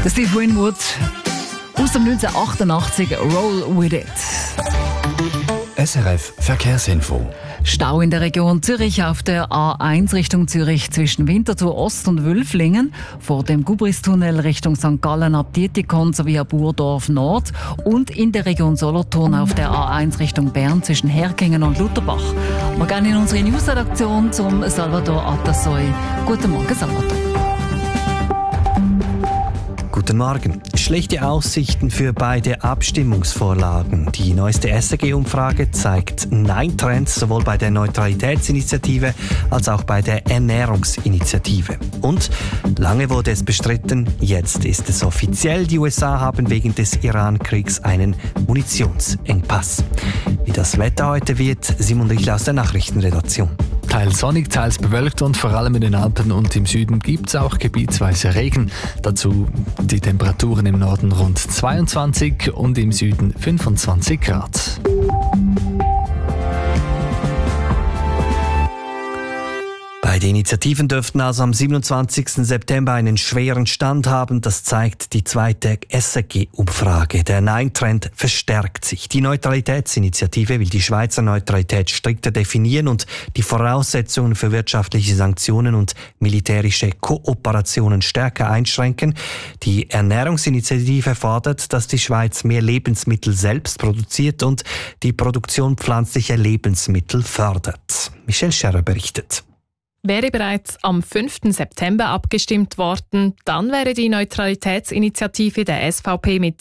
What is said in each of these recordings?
Steve Winwood aus dem 1988, Roll With It. SRF Verkehrsinfo. Stau in der Region Zürich auf der A1 Richtung Zürich zwischen Winterthur Ost und Wülflingen, vor dem Gubristunnel Richtung St. Gallen ab Dietikon sowie ab Burdorf Nord und in der Region Solothurn auf der A1 Richtung Bern zwischen Herkingen und Lutherbach. Wir gehen in unsere News-Redaktion zum Salvador Atassoy. Guten Morgen, Salvador. Guten Morgen. Schlechte Aussichten für beide Abstimmungsvorlagen. Die neueste SRG-Umfrage zeigt Nein-Trends sowohl bei der Neutralitätsinitiative als auch bei der Ernährungsinitiative. Und lange wurde es bestritten, jetzt ist es offiziell. Die USA haben wegen des Iran-Kriegs einen Munitionsengpass. Wie das Wetter heute wird, Simon Richter aus der Nachrichtenredaktion. Teils sonnig, teils bewölkt und vor allem in den Alpen und im Süden gibt es auch gebietsweise Regen. Dazu die Temperaturen im Norden rund 22 und im Süden 25 Grad. Beide Initiativen dürften also am 27. September einen schweren Stand haben. Das zeigt die zweite SRG-Umfrage. Der Nein-Trend verstärkt sich. Die Neutralitätsinitiative will die Schweizer Neutralität strikter definieren und die Voraussetzungen für wirtschaftliche Sanktionen und militärische Kooperationen stärker einschränken. Die Ernährungsinitiative fordert, dass die Schweiz mehr Lebensmittel selbst produziert und die Produktion pflanzlicher Lebensmittel fördert. Michelle Scherrer berichtet. Wäre bereits am 5. September abgestimmt worden, dann wäre die Neutralitätsinitiative der SVP mit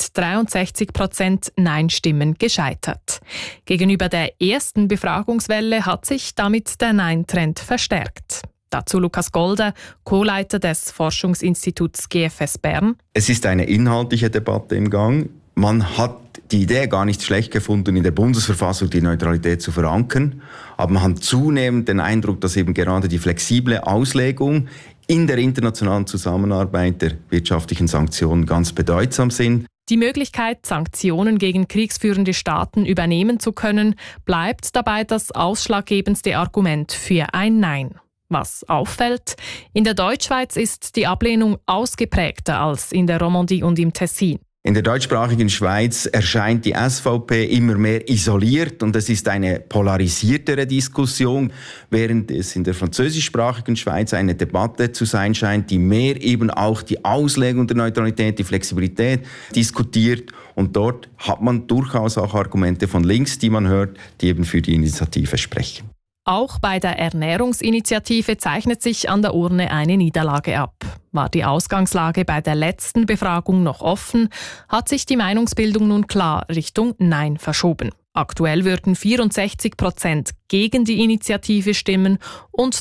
63% Nein-Stimmen gescheitert. Gegenüber der ersten Befragungswelle hat sich damit der Nein-Trend verstärkt. Dazu Lukas Golder, Co-Leiter des Forschungsinstituts GFS Bern. Es ist eine inhaltliche Debatte im Gang. Man hat die Idee gar nicht schlecht gefunden, in der Bundesverfassung die Neutralität zu verankern. Aber man hat zunehmend den Eindruck, dass eben gerade die flexible Auslegung in der internationalen Zusammenarbeit der wirtschaftlichen Sanktionen ganz bedeutsam sind. Die Möglichkeit, Sanktionen gegen kriegsführende Staaten übernehmen zu können, bleibt dabei das ausschlaggebendste Argument für ein Nein. Was auffällt, in der Deutschschweiz ist die Ablehnung ausgeprägter als in der Romandie und im Tessin. In der deutschsprachigen Schweiz erscheint die SVP immer mehr isoliert und es ist eine polarisiertere Diskussion, während es in der französischsprachigen Schweiz eine Debatte zu sein scheint, die mehr eben auch die Auslegung der Neutralität, die Flexibilität diskutiert. Und dort hat man durchaus auch Argumente von links, die man hört, die eben für die Initiative sprechen. Auch bei der Ernährungsinitiative zeichnet sich an der Urne eine Niederlage ab. War die Ausgangslage bei der letzten Befragung noch offen, hat sich die Meinungsbildung nun klar Richtung Nein verschoben. Aktuell würden 64% gegen die Initiative stimmen und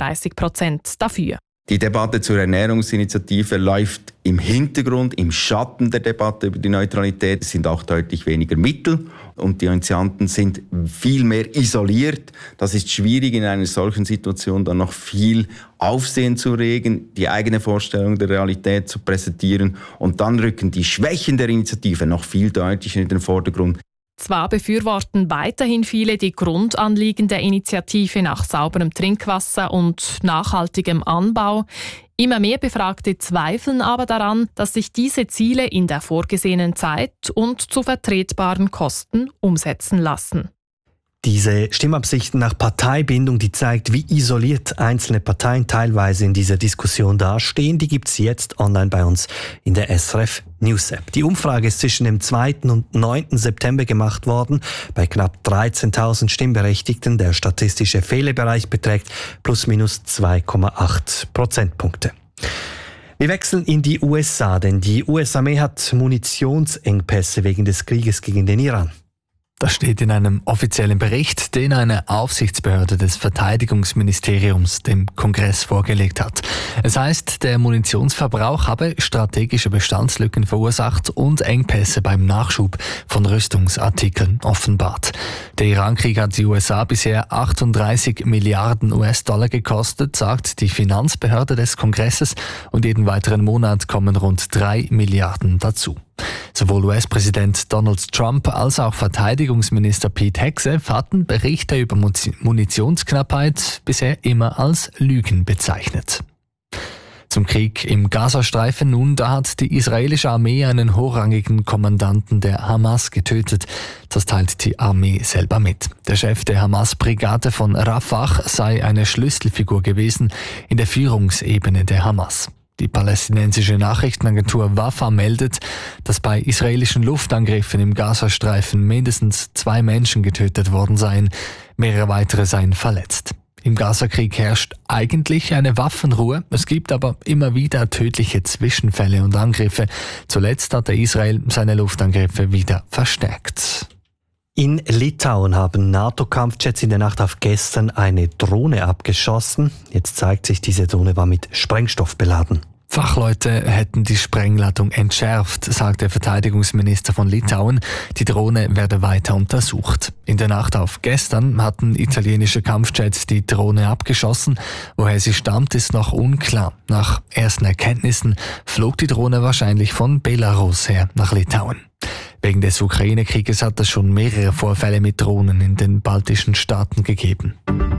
33% dafür. Die Debatte zur Ernährungsinitiative läuft im Hintergrund, im Schatten der Debatte über die Neutralität. Es sind auch deutlich weniger Mittel und die Initianten sind viel mehr isoliert. Das ist schwierig, in einer solchen Situation dann noch viel Aufsehen zu regen, die eigene Vorstellung der Realität zu präsentieren und dann rücken die Schwächen der Initiative noch viel deutlicher in den Vordergrund. Zwar befürworten weiterhin viele die Grundanliegen der Initiative nach sauberem Trinkwasser und nachhaltigem Anbau. Immer mehr Befragte zweifeln aber daran, dass sich diese Ziele in der vorgesehenen Zeit und zu vertretbaren Kosten umsetzen lassen. Diese Stimmabsichten nach Parteibindung, die zeigt, wie isoliert einzelne Parteien teilweise in dieser Diskussion dastehen, die gibt es jetzt online bei uns in der SRF News App. Die Umfrage ist zwischen dem 2. und 9. September gemacht worden. Bei knapp 13.000 Stimmberechtigten. Der statistische Fehlerbereich beträgt plus minus 2,8 Prozentpunkte. Wir wechseln in die USA, denn die US-Armee hat Munitionsengpässe wegen des Krieges gegen den Iran. Das steht in einem offiziellen Bericht, den eine Aufsichtsbehörde des Verteidigungsministeriums dem Kongress vorgelegt hat. Es heißt, der Munitionsverbrauch habe strategische Bestandslücken verursacht und Engpässe beim Nachschub von Rüstungsartikeln offenbart. Der Irankrieg hat die USA bisher 38 Milliarden US-Dollar gekostet, sagt die Finanzbehörde des Kongresses, und jeden weiteren Monat kommen rund 3 Milliarden dazu. Sowohl US-Präsident Donald Trump als auch Verteidigungsminister Pete Hegseth hatten Berichte über Munitionsknappheit bisher immer als Lügen bezeichnet. Zum Krieg im Gazastreifen nun, da hat die israelische Armee einen hochrangigen Kommandanten der Hamas getötet. Das teilt die Armee selber mit. Der Chef der Hamas-Brigade von Rafah sei eine Schlüsselfigur gewesen in der Führungsebene der Hamas. Die palästinensische Nachrichtenagentur Wafa meldet, dass bei israelischen Luftangriffen im Gazastreifen mindestens 2 Menschen getötet worden seien. Mehrere weitere seien verletzt. Im Gazakrieg herrscht eigentlich eine Waffenruhe. Es gibt aber immer wieder tödliche Zwischenfälle und Angriffe. Zuletzt hat Israel seine Luftangriffe wieder verstärkt. In Litauen haben NATO-Kampfjets in der Nacht auf gestern eine Drohne abgeschossen. Jetzt zeigt sich, diese Drohne war mit Sprengstoff beladen. Fachleute hätten die Sprengladung entschärft, sagt der Verteidigungsminister von Litauen. Die Drohne werde weiter untersucht. In der Nacht auf gestern hatten italienische Kampfjets die Drohne abgeschossen. Woher sie stammt, ist noch unklar. Nach ersten Erkenntnissen flog die Drohne wahrscheinlich von Belarus her nach Litauen. Wegen des Ukraine-Krieges hat es schon mehrere Vorfälle mit Drohnen in den baltischen Staaten gegeben.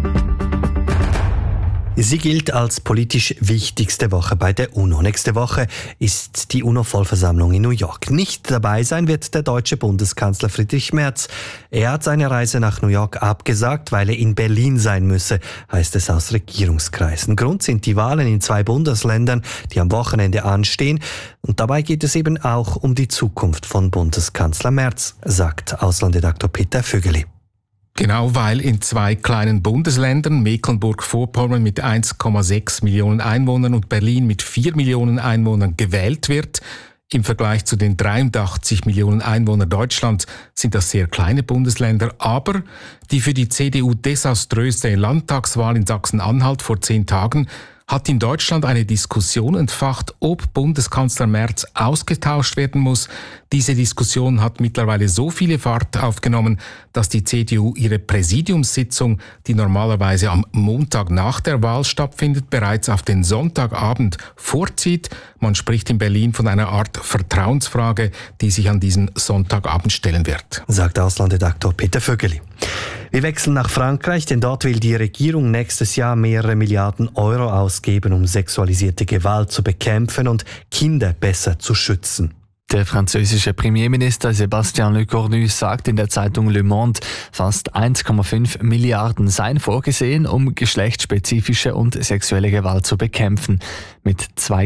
Sie gilt als politisch wichtigste Woche bei der UNO. Nächste Woche ist die UNO-Vollversammlung in New York. Nicht dabei sein wird der deutsche Bundeskanzler Friedrich Merz. Er hat seine Reise nach New York abgesagt, weil er in Berlin sein müsse, heißt es aus Regierungskreisen. Grund sind die Wahlen in 2 Bundesländern, die am Wochenende anstehen. Und dabei geht es eben auch um die Zukunft von Bundeskanzler Merz, sagt Auslandredaktor Peter Vögeli. Genau, weil in 2 kleinen Bundesländern, Mecklenburg-Vorpommern mit 1,6 Millionen Einwohnern und Berlin mit 4 Millionen Einwohnern gewählt wird. Im Vergleich zu den 83 Millionen Einwohnern Deutschlands sind das sehr kleine Bundesländer, aber die für die CDU desaströse Landtagswahl in Sachsen-Anhalt vor 10 Tagen hat in Deutschland eine Diskussion entfacht, ob Bundeskanzler Merz ausgetauscht werden muss. Diese Diskussion hat mittlerweile so viele Fahrt aufgenommen, dass die CDU ihre Präsidiumssitzung, die normalerweise am Montag nach der Wahl stattfindet, bereits auf den Sonntagabend vorzieht. Man spricht in Berlin von einer Art Vertrauensfrage, die sich an diesem Sonntagabend stellen wird. Sagt Auslandredaktor Peter Vögeli. Wir wechseln nach Frankreich, denn dort will die Regierung nächstes Jahr mehrere Milliarden Euro ausgeben, um sexualisierte Gewalt zu bekämpfen und Kinder besser zu schützen. Der französische Premierminister Sébastien Lecornu sagt in der Zeitung Le Monde, fast 1,5 Milliarden seien vorgesehen, um geschlechtsspezifische und sexuelle Gewalt zu bekämpfen. Mit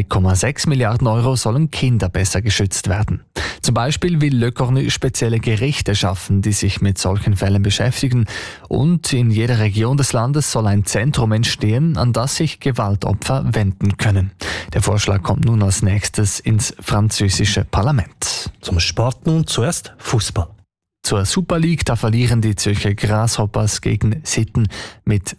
2,6 Milliarden Euro sollen Kinder besser geschützt werden. Zum Beispiel will Lecornu spezielle Gerichte schaffen, die sich mit solchen Fällen beschäftigen. Und in jeder Region des Landes soll ein Zentrum entstehen, an das sich Gewaltopfer wenden können. Der Vorschlag kommt nun als nächstes ins französische Parlament. Zum Sport nun zuerst Fußball. Zur Super League, da verlieren die Zürcher Grasshoppers gegen Sitten mit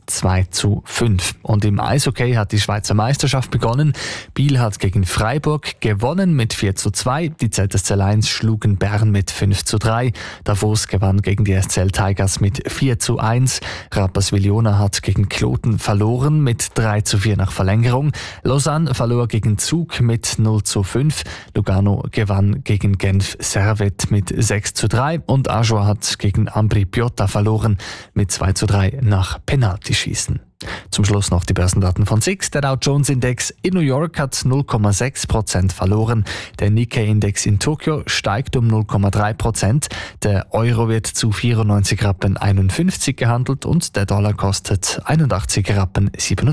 2:5. Und im Eishockey hat die Schweizer Meisterschaft begonnen. Biel hat gegen Freiburg gewonnen mit 4:2. Die ZSC Lions schlugen Bern mit 5:3. Davos gewann gegen die SCL Tigers mit 4:1. Rapperswil-Jona hat gegen Kloten verloren mit 3:4 nach Verlängerung. Lausanne verlor gegen Zug mit 0:5. Lugano gewann gegen Genf Servette mit 6:3. Und Ajoa hat gegen Ambri Piotta verloren mit 2:3 nach Penaltyschießen. Zum Schluss noch die Börsendaten von SIX. Der Dow Jones Index in New York hat 0,6% verloren. Der Nikkei-Index in Tokio steigt um 0,3%. Der Euro wird zu 94,51 Rappen gehandelt und der Dollar kostet 81,87 Rappen.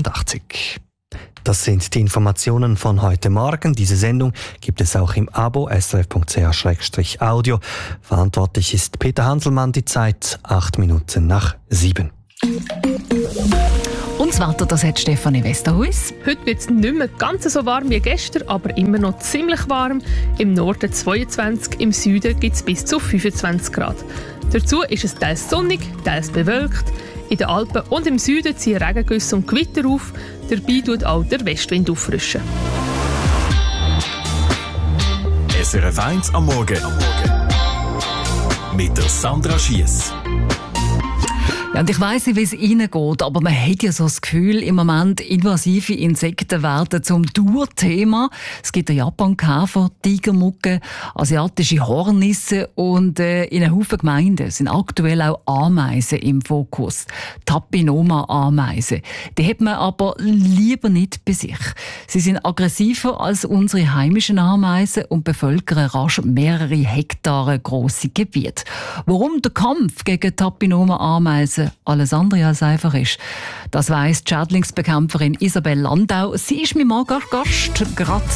Das sind die Informationen von heute Morgen. Diese Sendung gibt es auch im Abo srf.ch/audio. Verantwortlich ist Peter Hanselmann. Die Zeit 7:08. Und das Wetter, das hat Stefanie Westerhuis. Heute wird es nicht mehr ganz so warm wie gestern, aber immer noch ziemlich warm. Im Norden 22, im Süden gibt es bis zu 25 Grad. Dazu ist es teils sonnig, teils bewölkt. In den Alpen und im Süden ziehen Regengüsse und Gewitter auf. Dabei tut auch der Westwind auffrischen. SRF 1 am Morgen. Mit der Sandra Schiess. Ja, und ich weiss nicht, wie es Ihnen geht, aber man hat ja so das Gefühl, im Moment invasive Insekten werden zum Dauerthema. Es gibt den Japan-Käfer, Tigermugge, asiatische Hornisse und in einem Haufen Gemeinden sind aktuell auch Ameisen im Fokus. Tapinoma-Ameisen. Die hat man aber lieber nicht bei sich. Sie sind aggressiver als unsere heimischen Ameisen und bevölkern rasch mehrere Hektare grosse Gebiete. Warum der Kampf gegen Tapinoma-Ameisen alles andere als einfach ist, das weiss die Schädlingsbekämpferin Isabel Landau. Sie ist mein Gast gerade